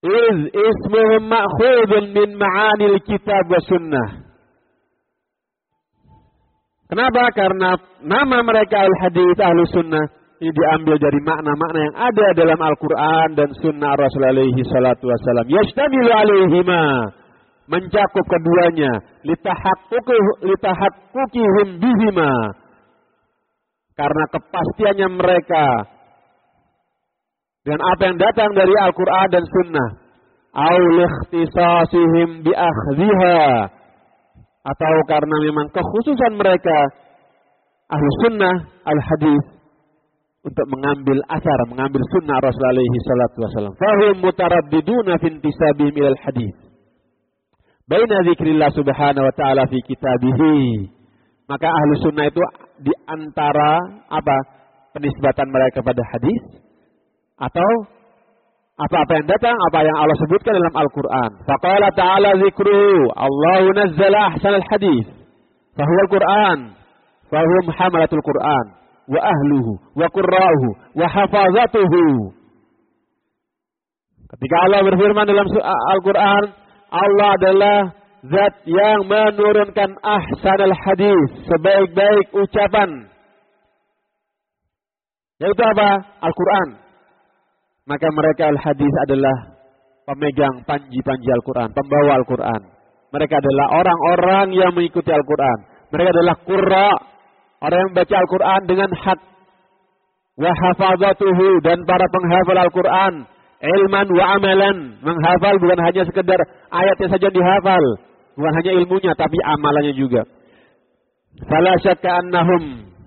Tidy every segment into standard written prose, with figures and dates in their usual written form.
iz ismuhum ma'khudun min ma'anil kitab wa sunnah. Kenapa? Karena nama mereka al-hadits Ahlus Sunnah ini diambil dari makna-makna yang ada dalam Al-Quran dan Sunnah Rasulullah alaihi salatu wassalam. Yashtamilu alaihima, mencakup keduanya, litahaqqukihim bihima, karena kepastiannya mereka dengan apa yang datang dari Al-Quran dan Sunnah, au likhtisasihim biakhdhiha, atau karena memang kekhususan mereka Ahlu Sunnah al-Hadis untuk mengambil asar, mengambil Sunnah Rasulullah alaihi salatu wasallam. Fahum mutaraddiduna fi intisabihim ilal hadis baina dzikrillah subhanahu wa ta'ala fi kitabihi. Maka Ahlu Sunnah itu di antara apa? Penisbatan mereka pada hadis atau apa-apa yang datang, apa yang Allah sebutkan dalam Al-Quran. Faqala ta'ala zikruhu, Allahu nazzala ahsanal hadis, fahuwa Al-Quran, fahum hamalatul Quran, wa ahluhu, wa qurra'uhu, wa hafazatuhu. Ketika Allah berfirman dalam Al-Quran, Allah adalah zat yang menurunkan ahsanal hadis, sebaik-baik ucapan. Yaitu apa? Al-Quran. Maka mereka al-hadis adalah pemegang panji-panji Al-Quran, pembawa Al-Quran. Mereka adalah orang-orang yang mengikuti Al-Quran. Mereka adalah qurra, orang yang membaca Al-Quran dengan hak. Wa hafazatuhu, dan para penghafal Al-Quran, ilman wa amalan. Menghafal bukan hanya sekedar ayatnya saja dihafal, bukan hanya ilmunya, tapi amalannya juga. Fala syakka annahum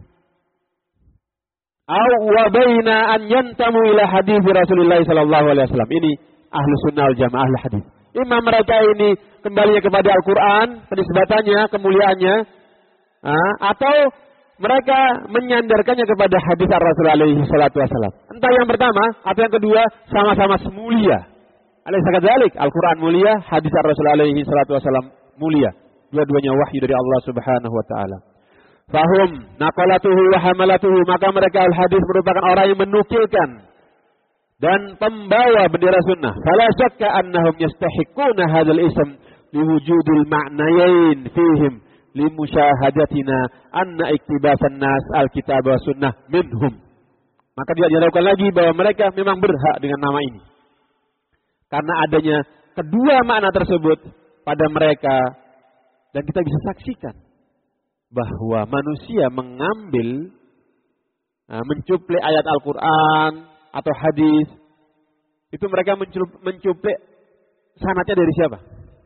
wa baina an yantamu ila hadis Rasulullah sallallahu alaihi wasallam. Ini Ahlu Sunnah wal Jamaah, ahli hadis. Imam mereka ini kembalinya kepada Al-Quran, penisbatannya, kemuliaannya, atau mereka menyandarkannya kepada hadis Rasulullah alaihi salatu wasallam. Entah yang pertama atau yang kedua, sama-sama mulia. Alaysa kadzalik? Al-Quran mulia, hadis Rasulullah alaihi salatu wasallam mulia. Dua-duanya wahyu dari Allah Subhanahu wa taala. Fahum naqalatuhu wa hamalatuhu, maka mereka al-hadis merupakan orang yang menukilkan dan pembawa bendera sunnah. Fala syakka annahum yastahiquna hadzal ism liwujudil ma'nayain fihim limusyahadatina anna iktibasan nas al-kitab wa sunnah minhum. Maka tidak diragukan lagi bahwa mereka memang berhak dengan nama ini, karena adanya kedua makna tersebut pada mereka. Dan kita bisa saksikan bahwa manusia mengambil, mencuplik ayat Al-Quran atau hadis, itu mereka mencuplik sanadnya dari siapa?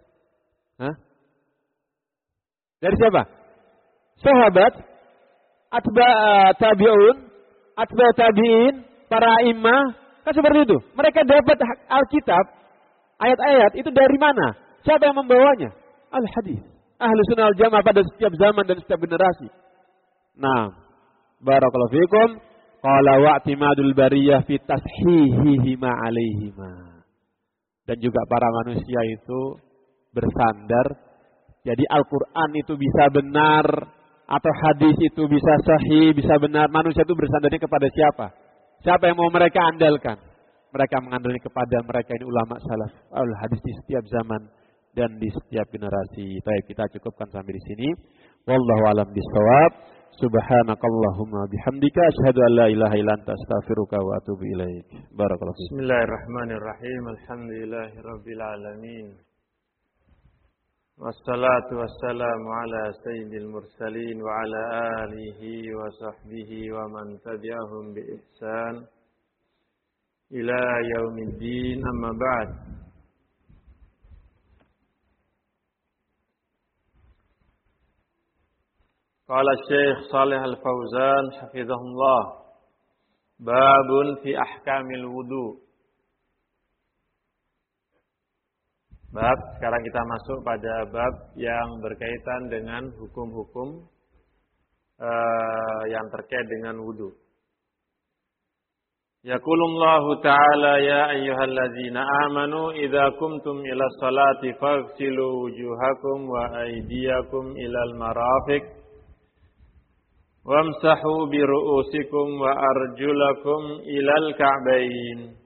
Dari siapa? Sahabat, atba tabi'un, atba tabi'in, para imam, kan seperti itu. Mereka dapat Alkitab, ayat-ayat itu dari mana? Siapa yang membawanya? Al-hadis. Ahlu Sunnah wal Jamaah pada setiap zaman dan setiap generasi. Nah, barakallahu fikum. Qala wa'timadul bariyah fi tashihihima alaihima. Dan juga para manusia itu bersandar. Jadi Al-Quran itu bisa benar, atau hadis itu bisa sahih, bisa benar. Manusia itu bersandarnya kepada siapa? Siapa yang mau mereka andalkan? Mereka mengandalkan kepada mereka ini ulama salaf al-hadis di setiap zaman dan di setiap generasi. Baik, kita cukupkan sampai di sini. Wallahu a'lam bishawab. Subhanakallahumma bihamdika asyhadu an la ilaha illa anta astaghfiruka wa atubu ilaik. Barakallahu fiik. Bismillahirrahmanirrahim. Alhamdulillahirabbil alamin. Wassalatu wassalamu ala sayyidil mursalin wa ala alihi wa sahbihi wa man tabi'ahum bi ihsan ila yaumiddin, amma ba'd. Qala Syekh Shalih Al-Fauzan hafizahullah, babun fi ahkamil wudu. Bab, sekarang kita masuk pada bab yang berkaitan dengan hukum-hukum yang terkait dengan wudu. Yaqulullahu ta'ala ya ayyuhalladzina amanu idza kumtum ila sholati faghsilu wujuhakum wa aydiyakum ilal marafiq wamsahu bi ru'usikum wa arjulakum ilal ka'bain.